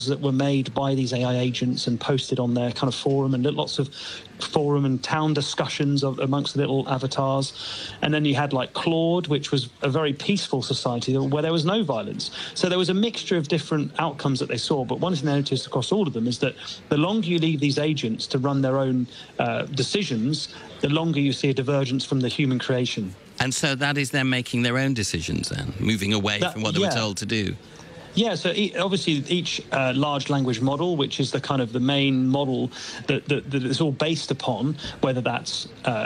that were made by these AI agents and posted on their kind of forum, and lots of forum and town discussions amongst the little avatars. And then you had like Claude, which was a very peaceful society where there was no violence. So there was a mixture of different outcomes that they saw. But one thing they noticed across all of them is that the longer you leave these agents to run their own decisions, the longer you see a divergence from the human creation. And so that is them making their own decisions then, moving away from what they were told to do. Yeah, so obviously each large language model, which is the kind of the main model that is all based upon, whether that's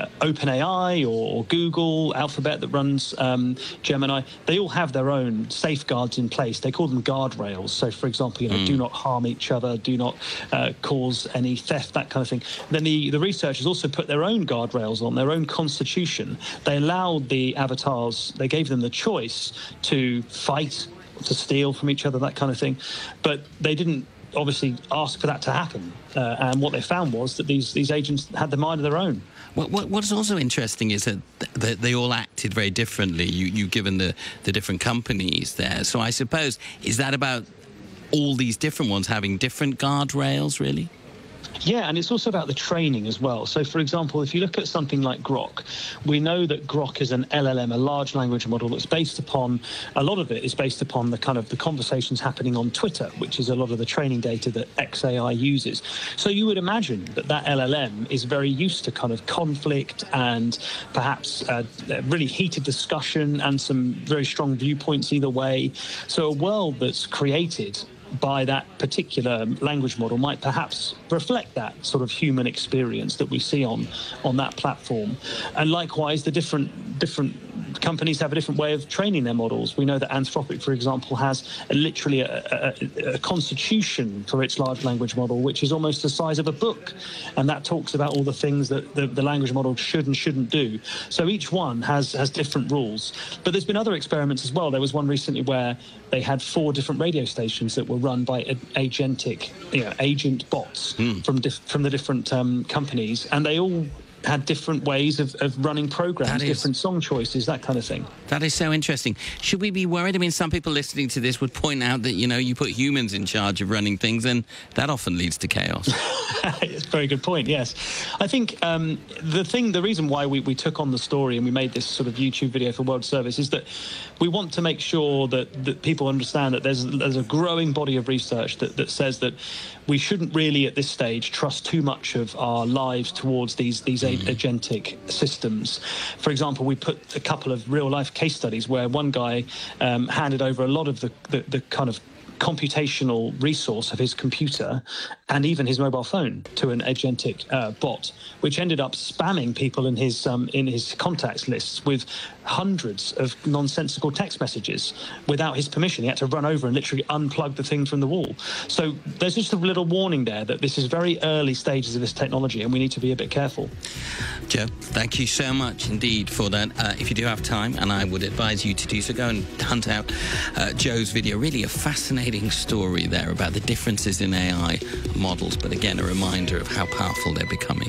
OpenAI or Google, Alphabet that runs Gemini, they all have their own safeguards in place. They call them guardrails. So, for example, do not harm each other, do not cause any theft, that kind of thing. Then the researchers also put their own guardrails on, their own constitution. They allowed the avatars, they gave them the choice to fight, to steal from each other, that kind of thing. But they didn't obviously ask for that to happen. And what they found was that these agents had the mind of their own. What's also interesting is that they all acted very differently. You've given the different companies there. So I suppose, is that about all these different ones having different guardrails, really? Yeah, and it's also about the training as well. So, for example, if you look at something like Grok, we know that Grok is an LLM, a large language model that's based upon, a lot of it is based upon the kind of the conversations happening on Twitter, which is a lot of the training data that XAI uses. So you would imagine that LLM is very used to kind of conflict and perhaps really heated discussion and some very strong viewpoints either way. So a world that's created by that particular language model might perhaps reflect that sort of human experience that we see on that platform. And likewise, the different companies have a different way of training their models. We know that Anthropic, for example, has literally a constitution for its large language model, which is almost the size of a book. And that talks about all the things that the language model should and shouldn't do. So each one has different rules. But there's been other experiments as well. There was one recently where they had 4 different radio stations that were run by agentic, agent bots from the different companies, and they all had different ways of running programs, different song choices, that kind of thing. That is so interesting. Should we be worried? I mean, some people listening to this would point out that, you put humans in charge of running things, and that often leads to chaos. It's a very good point, yes. I think the reason why we took on the story and we made this sort of YouTube video for World Service is that we want to make sure that people understand that there's a growing body of research that says that we shouldn't really at this stage trust too much of our lives towards these agentic systems. For example, we put a couple of real-life case studies where one guy handed over a lot of the kind of computational resource of his computer and even his mobile phone to an agentic bot, which ended up spamming people in his contacts lists with hundreds of nonsensical text messages without his permission. He had to run over and literally unplug the thing from the wall. So there's just a little warning there that this is very early stages of this technology and we need to be a bit careful. Joe, thank you so much indeed for that. If you do have time, and I would advise you to do so, go and hunt out Joe's video. Really a fascinating story there about the differences in AI models, but again, a reminder of how powerful they're becoming.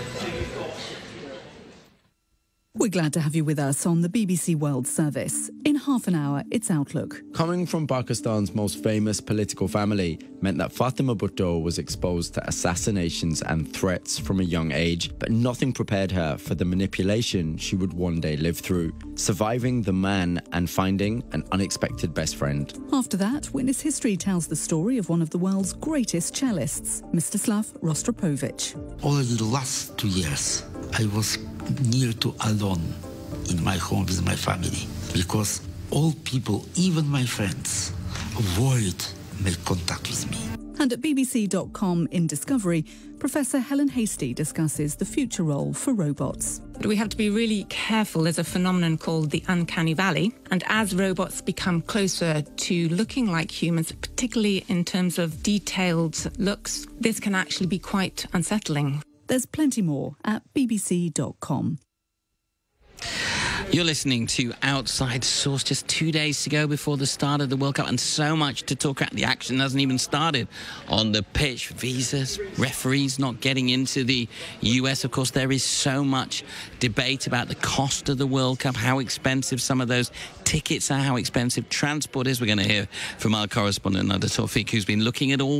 We're glad to have you with us on the BBC World Service. In half an hour, it's Outlook. Coming from Pakistan's most famous political family meant that Fatima Bhutto was exposed to assassinations and threats from a young age, but nothing prepared her for the manipulation she would one day live through, surviving the man and finding an unexpected best friend. After that, Witness History tells the story of one of the world's greatest cellists, Mstislav Rostropovich. All the last 2 years, I was near to alone in my home with my family because all people, even my friends, avoid make contact with me. And at bbc.com in Discovery, Professor Helen Hastie discusses the future role for robots. But we have to be really careful. There's a phenomenon called the uncanny valley. And as robots become closer to looking like humans, particularly in terms of detailed looks, this can actually be quite unsettling. There's plenty more at bbc.com. You're listening to Outside Source, just 2 days to go before the start of the World Cup, and so much to talk about. The action hasn't even started on the pitch. Visas, referees not getting into the US. Of course, there is so much debate about the cost of the World Cup, how expensive some of those tickets are, how expensive transport is. We're going to hear from our correspondent, Nada Tawfiq, who's been looking at all